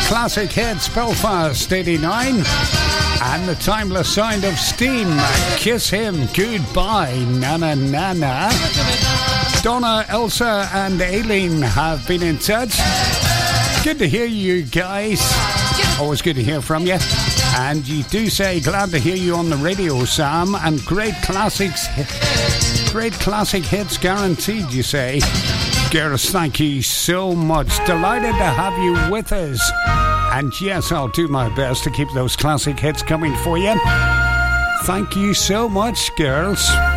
Classic Hits Belfast 89 and the timeless sound of Steam, Kiss Him Goodbye, Na Na Na Na. Donna, Elsa and Aileen have been in touch. Good to hear you guys. Always good to hear from you. And you do say glad to hear you on the radio, Sam, and great classic hits guaranteed, you say. Girls, thank you so much. Delighted to have you with us. And yes, I'll do my best to keep those classic hits coming for you. Thank you so much, girls.